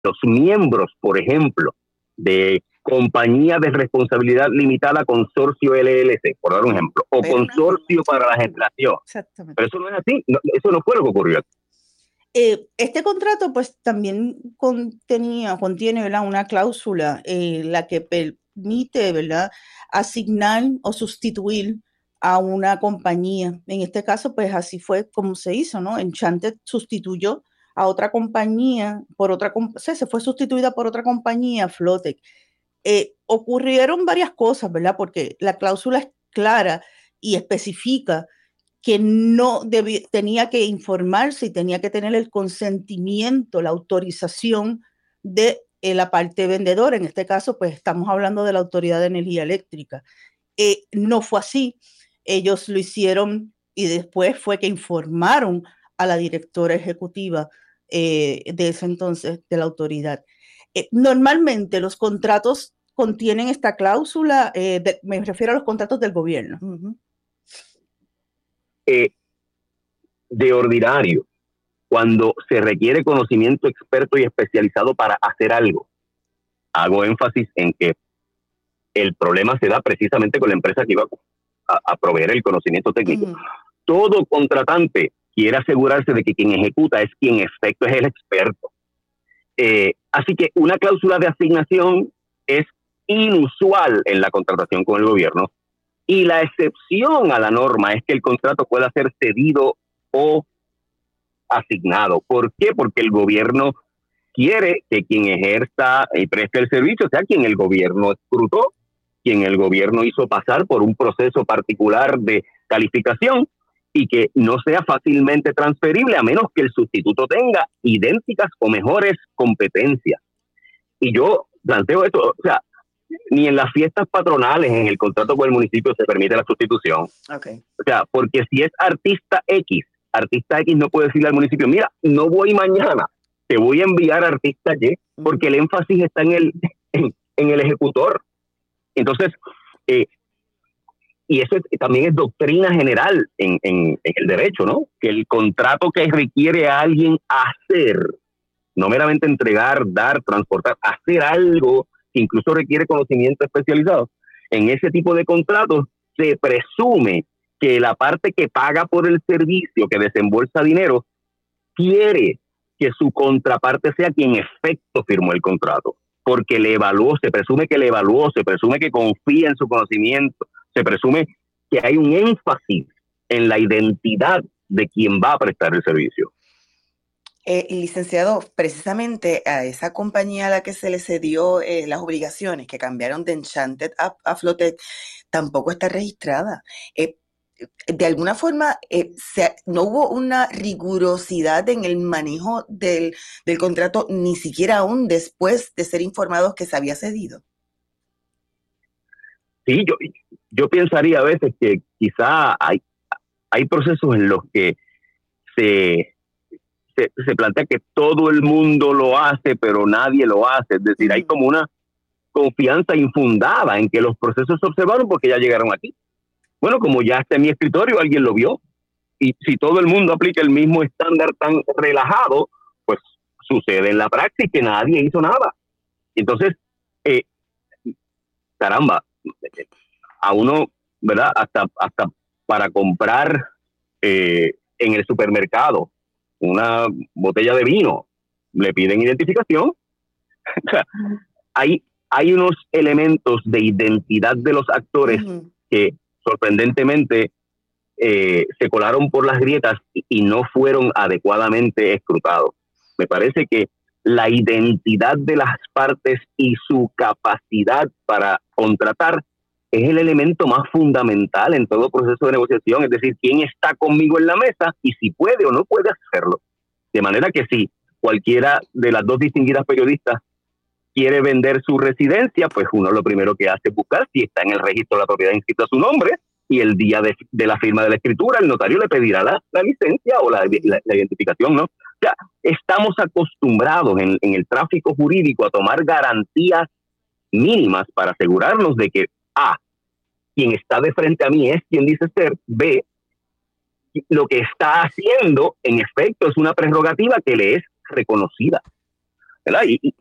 los miembros, por ejemplo, de compañía de responsabilidad limitada consorcio LLC, por dar un ejemplo, o Pero consorcio para la generación. Exactamente. Pero eso no es así, no, eso no fue lo que ocurrió aquí. Este contrato pues también contiene, ¿verdad?, una cláusula la que permite, ¿verdad?, asignar o sustituir a una compañía. En este caso, pues así fue como se hizo, ¿no? Enchanted sustituyó a otra compañía por otra, se fue sustituida por otra compañía, Flotec. Ocurrieron varias cosas, ¿verdad? Porque la cláusula es clara y especifica que no tenía que informarse y tenía que tener el consentimiento, la autorización de la parte vendedora. En este caso, pues estamos hablando de la Autoridad de Energía Eléctrica. No fue así. Ellos lo hicieron y después fue que informaron a la directora ejecutiva de ese entonces de la autoridad. Normalmente los contratos contienen esta cláusula, me refiero a los contratos del gobierno. Uh-huh. De ordinario, cuando se requiere conocimiento experto y especializado para hacer algo, hago énfasis en que el problema se da precisamente con la empresa que iba a proveer el conocimiento técnico. Uh-huh. Todo contratante quiere asegurarse de que quien ejecuta es quien en efecto es el experto. Así que una cláusula de asignación es inusual en la contratación con el gobierno, y la excepción a la norma es que el contrato pueda ser cedido o asignado. ¿Por qué? Porque el gobierno quiere que quien ejerza y preste el servicio sea quien el gobierno escrutó, quien el gobierno hizo pasar por un proceso particular de calificación, y que no sea fácilmente transferible a menos que el sustituto tenga idénticas o mejores competencias. Y yo planteo esto, o sea, ni en las fiestas patronales en el contrato con el municipio se permite la sustitución. Okay. O sea, porque si es artista X no puede decirle al municipio, mira, no voy mañana, te voy a enviar a artista Y, porque el énfasis está en el ejecutor. Entonces, y eso también es doctrina general en el derecho, ¿no? Que el contrato que requiere a alguien hacer, no meramente entregar, dar, transportar, hacer algo que incluso requiere conocimiento especializado, en ese tipo de contratos se presume que la parte que paga por el servicio, que desembolsa dinero, quiere que su contraparte sea quien en efecto firmó el contrato, porque le evaluó, se presume que le evaluó, se presume que confía en su conocimiento, se presume que hay un énfasis en la identidad de quien va a prestar el servicio. Licenciado, precisamente a esa compañía a la que se le cedió las obligaciones, que cambiaron de Enchanted a Flotec, tampoco está registrada. De alguna forma, no hubo una rigurosidad en el manejo del contrato, ni siquiera aún después de ser informados que se había cedido. Sí, yo pensaría a veces que quizá hay procesos en los que se plantea que todo el mundo lo hace, pero nadie lo hace. Es decir, hay como una confianza infundada en que los procesos se observaron porque ya llegaron aquí. Bueno, como ya está en mi escritorio, alguien lo vio. Y si todo el mundo aplica el mismo estándar tan relajado, pues sucede en la praxis que nadie hizo nada. Entonces, caramba, a uno, ¿verdad? Hasta para comprar en el supermercado una botella de vino, le piden identificación. O sea, hay unos elementos de identidad de los actores que sorprendentemente se colaron por las grietas y no fueron adecuadamente escrutados. Me parece que la identidad de las partes y su capacidad para contratar es el elemento más fundamental en todo proceso de negociación, es decir, quién está conmigo en la mesa y si puede o no puede hacerlo. De manera que si cualquiera de las dos distinguidas periodistas quiere vender su residencia, pues uno lo primero que hace es buscar si está en el registro de la propiedad inscrito a su nombre, y el día de la firma de la escritura el notario le pedirá la licencia o la identificación, ¿no? O sea, estamos acostumbrados en el tráfico jurídico a tomar garantías mínimas para asegurarnos de que A, quien está de frente a mí es quien dice ser, B, lo que está haciendo en efecto es una prerrogativa que le es reconocida. ¿verdad?